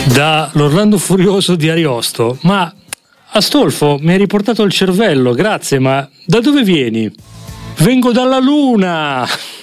Da l'Orlando Furioso di Ariosto. Ma Astolfo, mi hai riportato il cervello, grazie, ma da dove vieni? Vengo dalla Luna!